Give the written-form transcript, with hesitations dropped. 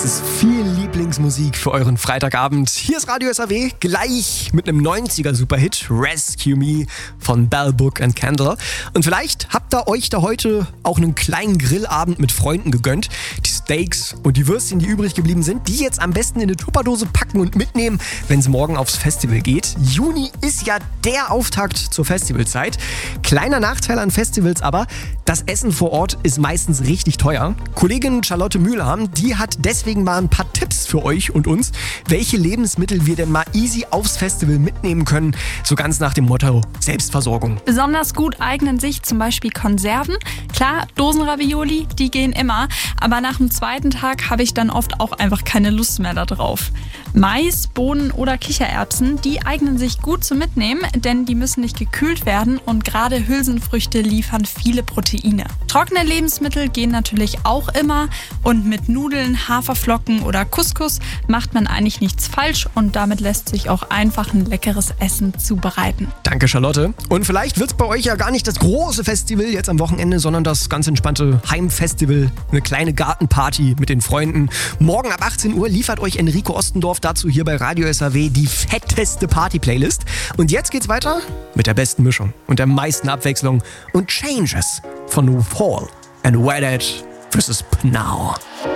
Das ist viel Lieblingsmusik für euren Freitagabend. Hier ist Radio SAW, gleich mit einem 90er-Superhit, Rescue Me von Bell, Book and Candle. Und vielleicht habt ihr euch da heute auch einen kleinen Grillabend mit Freunden gegönnt. Die Steaks und die Würstchen, die übrig geblieben sind, die jetzt am besten in eine Tupperdose packen und mitnehmen, wenn es morgen aufs Festival geht. Juni ist ja der Auftakt zur Festivalzeit. Kleiner Nachteil an Festivals aber, das Essen vor Ort ist meistens richtig teuer. Kollegin Charlotte Mühlham, die hat deswegen mal ein paar Tipps für euch und uns, welche Lebensmittel wir denn mal easy aufs Festival mitnehmen können, so ganz nach dem Motto Selbstversorgung. Besonders gut eignen sich zum Beispiel Konserven. Klar, Dosenravioli, die gehen immer, aber nach dem zweiten Tag habe ich dann oft auch einfach keine Lust mehr darauf. Mais, Bohnen oder Kichererbsen, die eignen sich gut zum Mitnehmen, denn die müssen nicht gekühlt werden und gerade Hülsenfrüchte liefern viele Proteine. Trockene Lebensmittel gehen natürlich auch immer und mit Nudeln, Haferflocken oder Couscous macht man eigentlich nichts falsch und damit lässt sich auch einfach ein leckeres Essen zubereiten. Danke, Charlotte. Und vielleicht wird es bei euch ja gar nicht das große Festival jetzt am Wochenende, sondern das ganz entspannte Heimfestival, eine kleine Gartenparty mit den Freunden. Morgen ab 18 Uhr liefert euch Enrico Ostendorf dazu hier bei Radio SAW die fetteste Party-Playlist. Und jetzt geht's weiter mit der besten Mischung und der meisten Abwechslung und Changes von Fall and Wedded vs. Pnau.